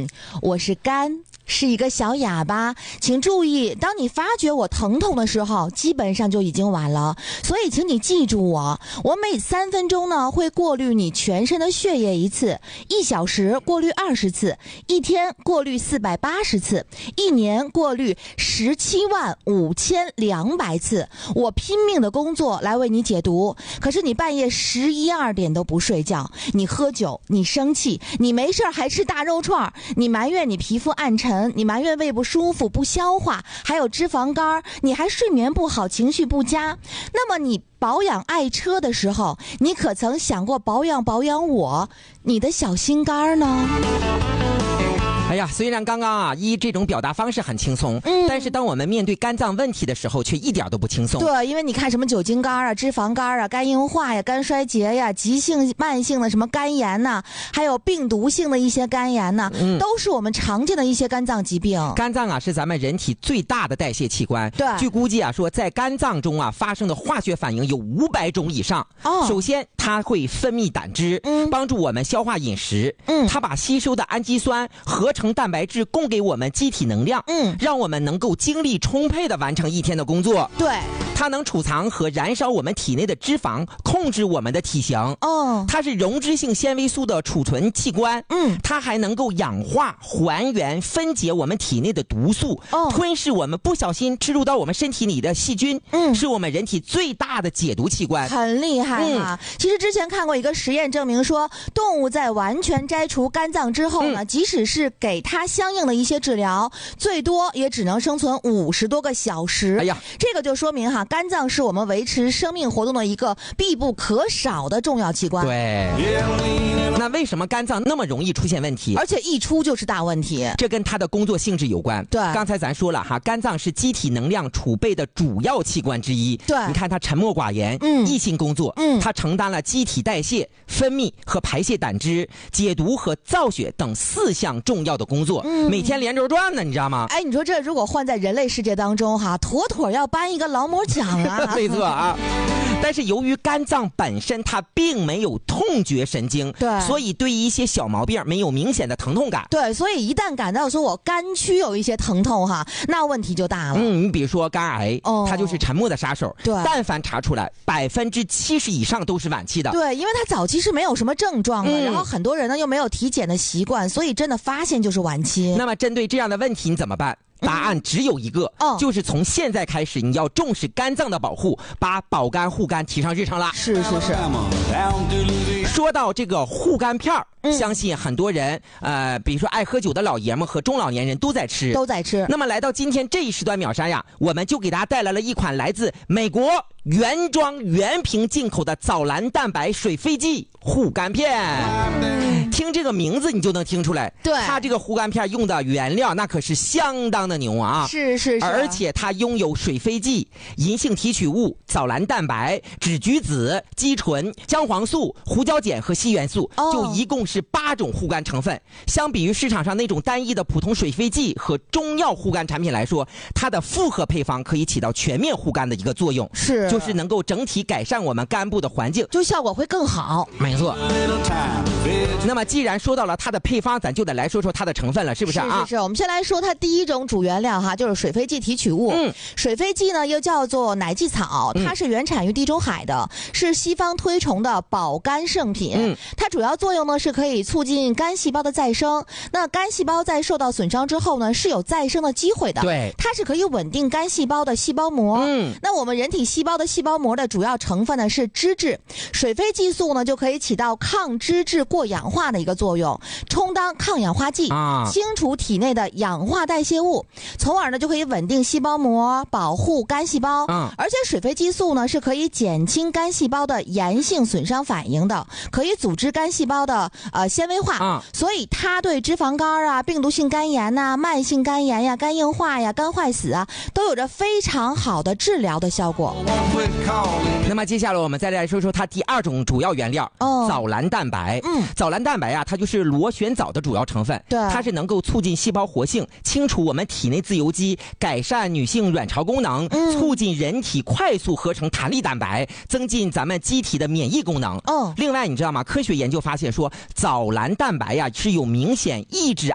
我是肝，是一个小哑巴，请注意，当你发觉我疼痛的时候，基本上就已经晚了。所以请你记住我每3分钟呢会过滤你全身的血液一次，1小时过滤20次，1天过滤480次，1年过滤175200次。我拼命的工作来为你解毒，可是你半夜11、12点都不睡觉，你喝酒，你生气，你没事还吃大肉串，你埋怨你皮肤暗沉，你埋怨胃不舒服不消化，还有脂肪肝，你还睡眠不好，情绪不佳。那么你保养爱车的时候，你可曾想过保养我，你的小心肝呢？ 哎呀，虽然刚刚这种表达方式很轻松，但是当我们面对肝脏问题的时候，却一点都不轻松。 对，因为你看什么酒精肝啊、脂肪肝啊、肝硬化呀、肝衰竭呀、急性、慢性的什么肝炎呐，还有病毒性的一些肝炎呐，都是我们常见的一些肝脏疾病。 肝脏是咱们人体最大的代谢器官。 对， 据估计说在肝脏中发生的化学反应有500种以上。首先它会分泌胆汁，帮助我们消化饮食。它把吸收的氨基酸合成蛋白质供给我们机体能量，让我们能够精力充沛地完成一天的工作。 对， 它能储藏和燃烧我们体内的脂肪，控制我们的体型。它是溶脂性纤维素的储存器官。它还能够氧化、还原、分解我们体内的毒素，吞噬我们不小心吃入到我们身体里的细菌。是我们人体最大的解毒器官， 很厉害啊。其实之前看过一个实验，证明说动物在完全摘除肝脏之后呢，即使是给它相应的一些治疗，最多也只能生存50多个小时。 哎呀， 这个就说明肝脏是我们维持生命活动的一个必不可少的重要器官。 对，那为什么肝脏那么容易出现问题？ 而且一出就是大问题， 这跟它的工作性质有关。 对， 刚才咱说了肝脏是机体能量储备的主要器官之一。 对， 你看它沉默寡言，一心工作，它承担了机体代谢、分泌和排泄胆汁、解毒和造血等4项重要的工作，每天连轴转呢，你知道吗？ 哎，你说这如果换在人类世界当中妥妥要颁一个劳模奖啊！ 没错但是由于肝脏本身它并没有痛觉神经， 对， 所以对于一些小毛病没有明显的疼痛感。 对，所以一旦感到说我肝区有一些疼痛那问题就大了。 你比如说肝癌，它就是沉默的杀手。 对， 但凡查出来，70%以上都是晚期的。 对，因为它早期是没有什么症状的，然后很多人呢又没有体检的习惯，所以真的发现就是晚期。 那么针对这样的问题你怎么办？答案只有一个，就是从现在开始，你要重视肝脏的保护，把保肝护肝提上日程了。 是。 说到这个护肝片相信很多人，比如说爱喝酒的老爷们和中老年人都在吃。那么来到今天这一时段秒杀我们就给大家带来了一款来自美国原装原瓶进口的藻蓝蛋白水飞剂护肝片。听这个名字你就能听出来， 对， 它这个护肝片用的原料那可是相当的牛啊！ 是， 而且它拥有水飞剂、银杏提取物、藻蓝蛋白、枳橘子、肌醇、姜黄素、胡椒碱和硒元素，就一共是8种护肝成分。相比于市场上那种单一的普通水飞剂和中药护肝产品来说，它的复合配方可以起到全面护肝的一个作用，就是能够整体改善我们肝部的环境， 就效果会更好。 没错。那么既然说到了它的配方，咱就得来说说它的成分了，是不是啊？ 是。我们先来说它第一种主原料就是水飞剂提取物。水飞剂呢又叫做乃济草，它是原产于地中海的，是西方推崇的保肝圣品。它主要作用呢是可以促进肝细胞的再生。那肝细胞在受到损伤之后呢是有再生的机会的。 对， 它是可以稳定肝细胞的细胞膜。那我们人体细胞的细胞膜的主要成分呢是脂质，水飞激素呢就可以起到抗脂质过氧化的一个作用，充当抗氧化剂，清除体内的氧化代谢物，从而呢就可以稳定细胞膜，保护肝细胞。而且水飞激素呢是可以减轻肝细胞的炎性损伤反应的，可以组织肝细胞的纤维化。所以它对脂肪肝病毒性肝炎慢性肝炎肝硬化肝坏死都有着非常好的治疗的效果。 那么接下来我们再来说说它第2种主要原料，藻蓝蛋白。藻蓝蛋白它就是螺旋藻的主要成分。 对， 它是能够促进细胞活性，清除我们体内自由基，改善女性卵巢功能，促进人体快速合成弹力蛋白，增进咱们机体的免疫功能。另外你知道吗？科学研究发现说，藻蓝蛋白是有明显抑制